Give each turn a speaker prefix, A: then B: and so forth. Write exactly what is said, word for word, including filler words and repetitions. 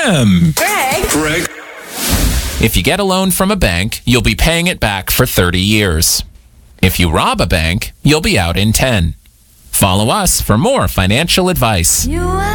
A: him.
B: Greg.
C: Greg.
A: If you get a loan from a bank, you'll be paying it back for thirty years. If you rob a bank, you'll be out in ten. Follow us for more financial advice.
B: You